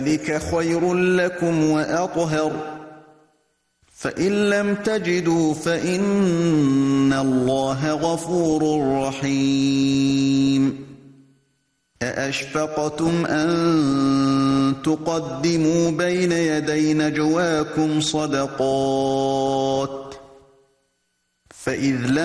ذلك خير لكم وأطهر فإن لم تجدوا فإن الله غفور رحيم أأشفقتم أن تقدموا بين يدي نجواكم صدقات فإذ لم